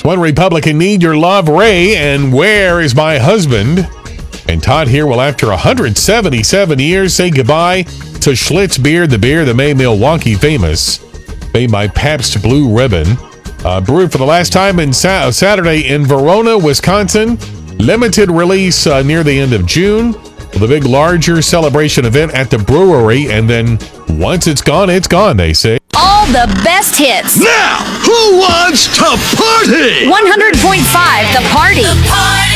One Republican Need Your Love, Ray, and Where Is My Husband? And Todd here will, after 177 years, say goodbye to Schlitz beer, the beer that made Milwaukee famous. Made by Pabst Blue Ribbon. Brewed for the last time in Saturday in Verona, Wisconsin. Limited release near the end of June. With a big, larger celebration event at the brewery. And then once it's gone, they say. All the best hits. Now, who wants to party? 100.5 The Party.